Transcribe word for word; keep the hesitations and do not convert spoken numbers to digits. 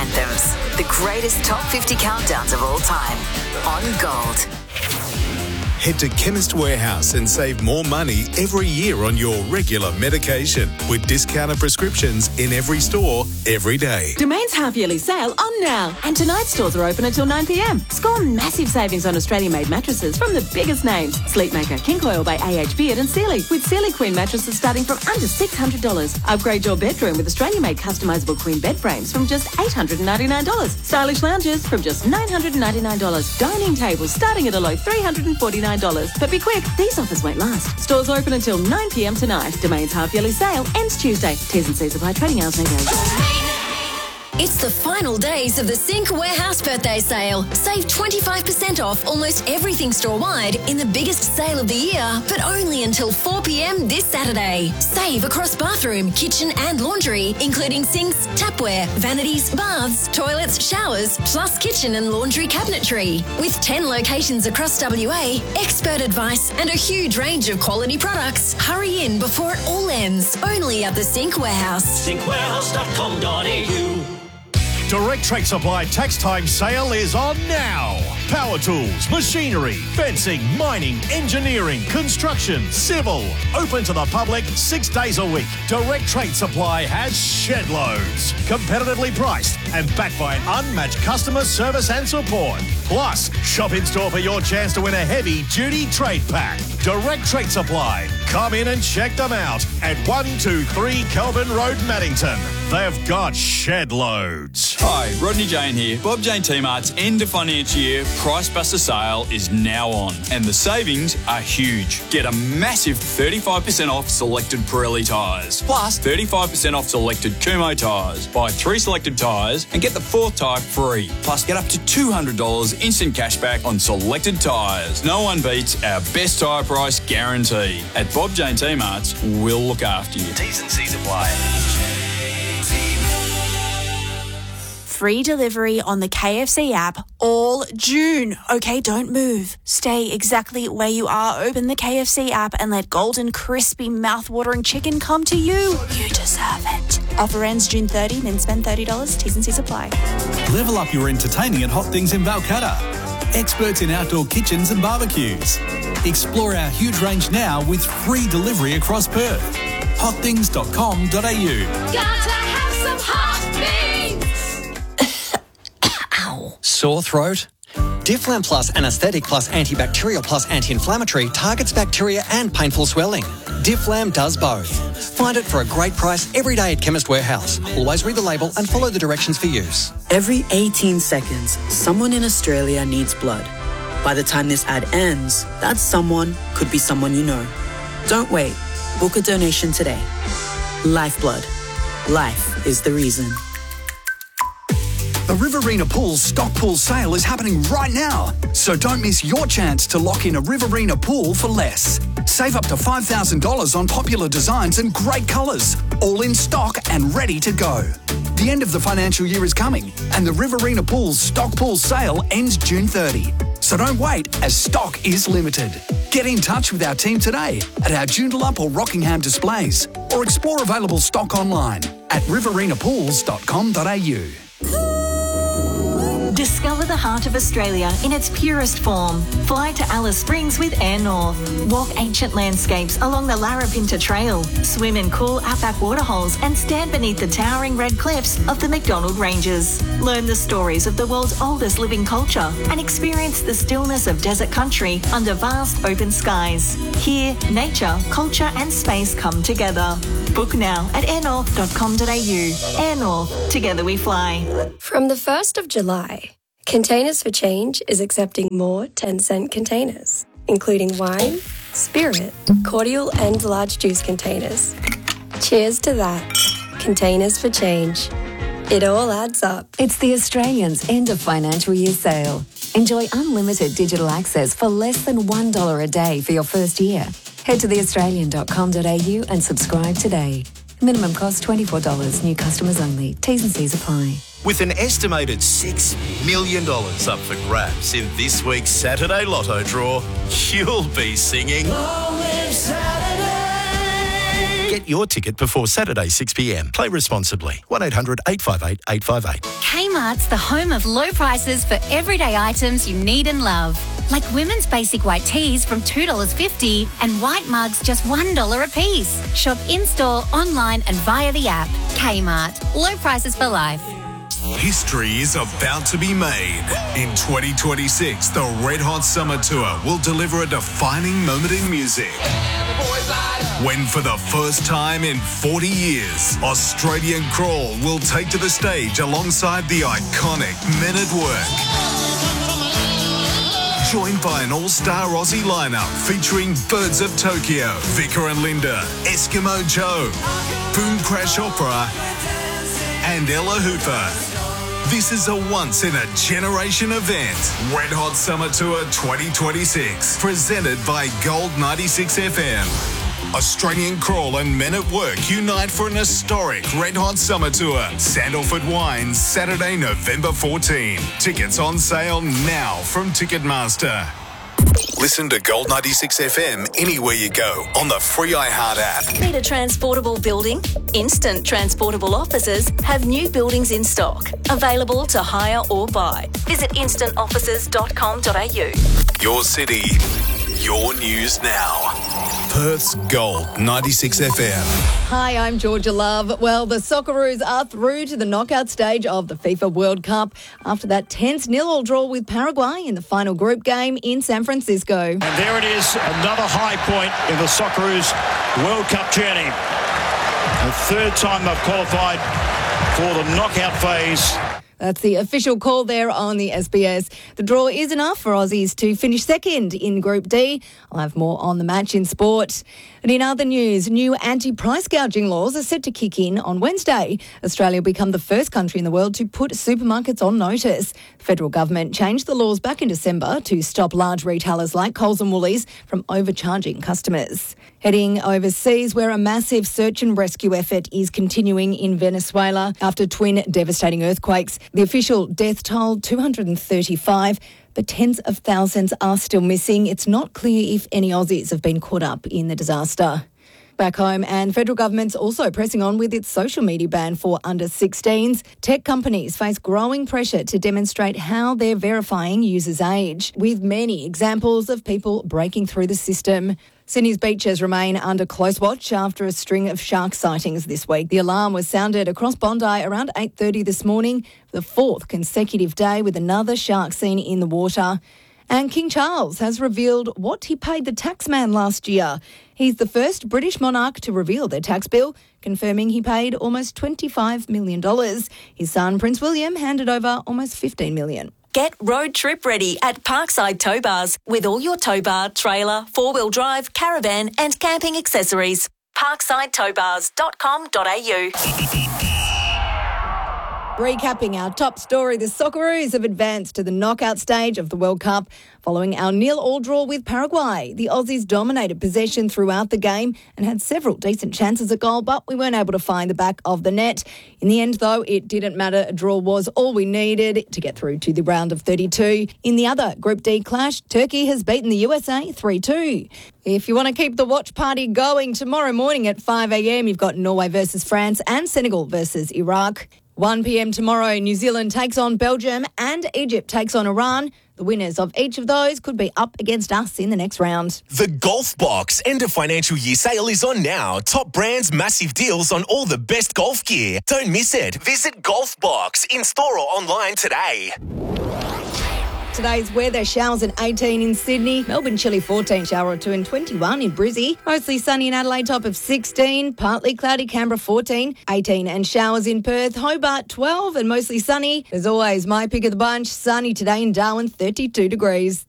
anthems. The greatest top fifty countdowns of all time on Gold. Head to Chemist Warehouse and save more money every year on your regular medication with discounted prescriptions in every store, every day. Domain's half-yearly sale on now. And tonight's stores are open until nine p m. Score massive savings on Australian-made mattresses from the biggest names. Sleepmaker, King Coil by A H Beard and Sealy, with Sealy Queen mattresses starting from under six hundred dollars. Upgrade your bedroom with Australian-made customisable Queen bed frames from just eight hundred ninety-nine dollars. Stylish lounges from just nine hundred ninety-nine dollars. Dining tables starting at a low three hundred forty-nine dollars. But be quick, these offers won't last. Stores open until nine p m tonight. Domain's half-yearly sale ends Tuesday. T's and C's apply. Trading hours may vary. It's the final days of the Sync Warehouse birthday sale. Save twenty-five percent off almost everything store-wide in the biggest sale of the year, but only until four p m this Saturday. Save across bathroom, kitchen and laundry, including sinks, tapware, vanities, baths, toilets, showers, plus kitchen and laundry cabinetry. With ten locations across W A, expert advice and a huge range of quality products. Hurry in before it all ends. Only at the Sync Warehouse. sync warehouse dot com dot a u. Direct Trade Supply Tax Time Sale is on now. Power tools, machinery, fencing, mining, engineering, construction, civil. Open to the public six days a week. Direct Trade Supply has shed loads. Competitively priced and backed by an unmatched customer service and support. Plus, shop in store for your chance to win a heavy duty trade pack. Direct Trade Supply. Come in and check them out at one two three Kelvin Road, Maddington. They've got shed loads. Hi, Rodney Jane here. Bob Jane T-Mart's end of financial year Price Buster sale is now on, and the savings are huge. Get a massive thirty-five percent off selected Pirelli tyres, plus thirty-five percent off selected Kumho tyres. Buy three selected tyres and get the fourth tyre free. Plus, get up to two hundred dollars instant cashback on selected tyres. No one beats our best tyre price guarantee. At Bob Jane T-Mart's, we'll look after you. T's and C's apply. Free delivery on the K F C app all June. Okay, don't move. Stay exactly where you are. Open the K F C app and let golden, crispy, mouth-watering chicken come to you. You deserve it. Offer ends June thirtieth, then spend thirty dollars. T's and C's apply. Level up your entertaining at Hot Things in Balcatta. Experts in outdoor kitchens and barbecues. Explore our huge range now with free delivery across Perth. hot things dot com dot a u. Gotta have some hot things! Sore throat? Difflam Plus Anaesthetic Plus Antibacterial Plus Anti-Inflammatory targets bacteria and painful swelling. Difflam does both. Find it for a great price every day at Chemist Warehouse. Always read the label and follow the directions for use. Every eighteen seconds, someone in Australia needs blood. By the time this ad ends, that someone could be someone you know. Don't wait. Book a donation today. Lifeblood. Life is the reason. The Riverina Pools stock pool sale is happening right now, so don't miss your chance to lock in a Riverina pool for less. Save up to five thousand dollars on popular designs and great colours, all in stock and ready to go. The end of the financial year is coming, and the Riverina Pools stock pool sale ends June thirtieth. So don't wait, as stock is limited. Get in touch with our team today at our Joondalup or Rockingham displays, or explore available stock online at riverina pools dot com dot a u. Discover the heart of Australia in its purest form. Fly to Alice Springs with Air North. Walk ancient landscapes along the Larapinta Trail. Swim in cool outback waterholes and stand beneath the towering red cliffs of the McDonald Ranges. Learn the stories of the world's oldest living culture and experience the stillness of desert country under vast open skies. Here, nature, culture and space come together. Book now at air north dot com dot a u. Air North, together we fly. From the first of July, Containers for Change is accepting more ten cent containers, including wine, spirit, cordial and large juice containers. Cheers to that. Containers for Change. It all adds up. It's the Australians' end of financial year sale. Enjoy unlimited digital access for less than one dollar a day for your first year. Head to the australian dot com dot a u and subscribe today. Minimum cost twenty-four dollars. New customers only. T's and C's apply. With an estimated six million dollars up for grabs in this week's Saturday Lotto draw, you'll be singing... Long live Saturday! Get your ticket before Saturday six p m. Play responsibly. one eight hundred eight five eight eight five eight. Kmart's the home of low prices for everyday items you need and love. Like women's basic white tees from two dollars fifty and white mugs just one dollar a piece. Shop in-store, online and via the app. Kmart. Low prices for life. History is about to be made. In twenty twenty-six, the Red Hot Summer Tour will deliver a defining moment in music. When for the first time in forty years, Australian Crawl will take to the stage alongside the iconic Men at Work. Joined by an all-star Aussie lineup featuring Birds of Tokyo, Vicar and Linda, Eskimo Joe, Boom Crash Opera, and Ella Hooper. This is a once-in-a-generation event. Red Hot Summer Tour twenty twenty-six, presented by Gold ninety-six F M. Australian Crawl and Men at Work unite for an historic Red Hot Summer Tour. Sandalford Wines, Saturday, November fourteenth. Tickets on sale now from Ticketmaster. Listen to Gold ninety-six F M anywhere you go on the free iHeart app. Need a transportable building? Instant Transportable Offices have new buildings in stock, available to hire or buy. Visit instant offices dot com dot a u. Your city, your news now. Perth's Gold ninety-six F M. Hi, I'm Georgia Love. Well, the Socceroos are through to the knockout stage of the FIFA World Cup after that tense nil-all draw with Paraguay in the final group game in San Francisco. And there it is, another high point in the Socceroos World Cup journey. The third time they've qualified for the knockout phase. That's the official call there on the S B S. The draw is enough for Aussies to finish second in Group D. I'll have more on the match in sport. And in other news, new anti-price gouging laws are set to kick in on Wednesday. Australia will become the first country in the world to put supermarkets on notice. The federal government changed the laws back in December to stop large retailers like Coles and Woolies from overcharging customers. Heading overseas, where a massive search and rescue effort is continuing in Venezuela after twin devastating earthquakes. The official death toll, two hundred thirty-five, but tens of thousands are still missing. It's not clear if any Aussies have been caught up in the disaster. Back home, and federal government's also pressing on with its social media ban for under sixteens. Tech companies face growing pressure to demonstrate how they're verifying users' age, with many examples of people breaking through the system. Sydney's beaches remain under close watch after a string of shark sightings this week. The alarm was sounded across Bondi around eight thirty this morning, the fourth consecutive day with another shark seen in the water. And King Charles has revealed what he paid the taxman last year. He's the first British monarch to reveal their tax bill, confirming he paid almost twenty-five million dollars. His son, Prince William, handed over almost fifteen million dollars. Get road trip ready at Parkside Tow Bars with all your tow bar, trailer, four-wheel drive, caravan and camping accessories. parkside tow bars dot com dot a u. Recapping our top story, the Socceroos have advanced to the knockout stage of the World Cup following our nil-all draw with Paraguay. The Aussies dominated possession throughout the game and had several decent chances at goal, but we weren't able to find the back of the net. In the end, though, it didn't matter. A draw was all we needed to get through to the round of thirty-two. In the other Group D clash, Turkey has beaten the U S A three two. If you want to keep the watch party going, tomorrow morning at five a m, you've got Norway versus France and Senegal versus Iraq. one p m tomorrow, New Zealand takes on Belgium and Egypt takes on Iran. The winners of each of those could be up against us in the next round. The Golf Box end of financial year sale is on now. Top brands, massive deals on all the best golf gear. Don't miss it. Visit Golf Box in store or online today. Today's weather, showers at eighteen in Sydney, Melbourne chilly fourteen, shower or two and twenty-one in Brizzy. Mostly sunny in Adelaide, top of sixteen, partly cloudy Canberra fourteen, eighteen and showers in Perth, Hobart twelve and mostly sunny. As always, my pick of the bunch, sunny today in Darwin, thirty-two degrees.